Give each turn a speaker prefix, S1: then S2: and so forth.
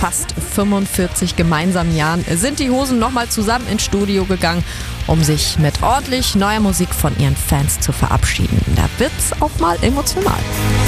S1: fast 45 gemeinsamen Jahren sind die Hosen nochmal zusammen ins Studio gegangen, um sich mit ordentlich neuer Musik von ihren Fans zu verabschieden. Da wird's auch mal emotional.